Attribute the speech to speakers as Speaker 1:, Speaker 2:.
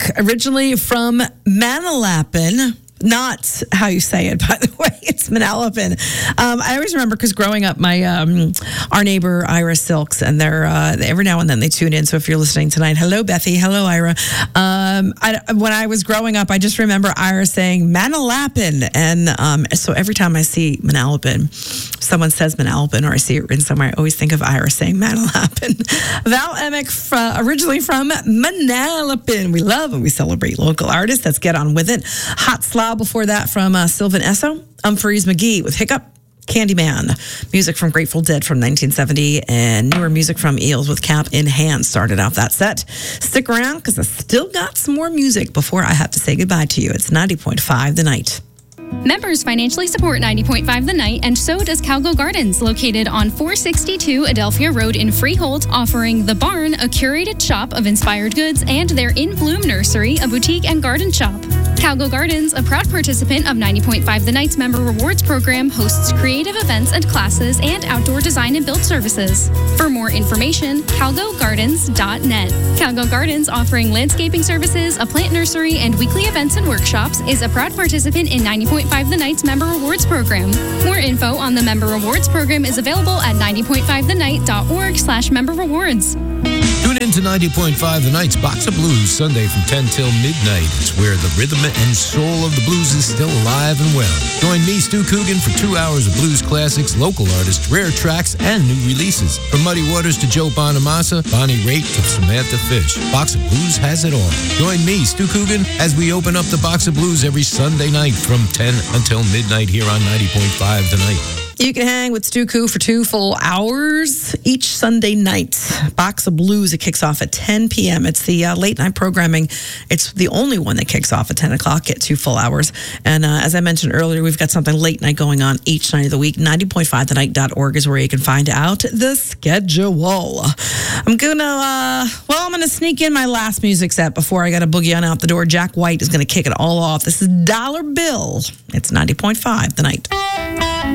Speaker 1: originally from Manalapan. Not how you say it, by the way. It's Manalapan. I always remember because growing up, my our neighbor Ira Silks, and they're every now and then they tune in. So if you're listening tonight, hello Bethy, hello Ira. When I was growing up, I just remember Ira saying Manalapan, and so every time I see Manalapan, someone says Manalapan, or I see it written somewhere, I always think of Ira saying Manalapan. Val Emick, originally from Manalapan. We love and we celebrate local artists. Let's get on with it. Hot Slob before that from Sylvan Esso. Humphreys McGee with Hiccup. Candyman. Music from Grateful Dead from 1970, and newer music from Eels with Cap in Hand started out that set. Stick around because I still got some more music before I have to say goodbye to you. It's 90.5 The Night.
Speaker 2: Members financially support 90.5 The Night, and so does Calgo Gardens, located on 462 Adelphia Road in Freehold, offering The Barn, a curated shop of inspired goods, and their In Bloom Nursery, a boutique and garden shop. Calgo Gardens, a proud participant of 90.5 The Night's Member Rewards program, hosts creative events and classes and outdoor design and build services. For more information, calgogardens.net. Calgo Gardens, offering landscaping services, a plant nursery, and weekly events and workshops, is a proud participant in 90.5 The Night's Member Rewards program. More info on the Member Rewards program is available at 90.5thenight.org/member rewards.
Speaker 3: Tune in to 90.5 The Night's Box of Blues, Sunday from 10 till midnight. It's where the rhythm and soul of the blues is still alive and well. Join me, Stu Coogan, for 2 hours of blues classics, local artists, rare tracks, and new releases. From Muddy Waters to Joe Bonamassa, Bonnie Raitt to Samantha Fish, Box of Blues has it all. Join me, Stu Coogan, as we open up the Box of Blues every Sunday night from 10 until midnight here on 90.5 The Night.
Speaker 1: You can hang with Stu Koo for 2 full hours each Sunday night. Box of Blues, it kicks off at 10 p.m. It's the late night programming. It's the only one that kicks off at 10 o'clock at 2 full hours. And as I mentioned earlier, we've got something late night going on each night of the week. 90.5thenight.org is where you can find out the schedule. I'm going to sneak in my last music set before I got to boogie on out the door. Jack White is going to kick it all off. This is Dollar Bill. It's 90.5 The Night.